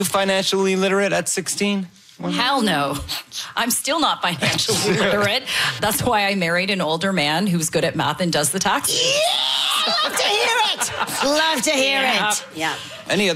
financially literate at 16? Hell no. I'm still not financially literate. That's why I married an older man who's good at math and does the taxes. Yeah, love to hear it. Love to hear it. Yeah. Any other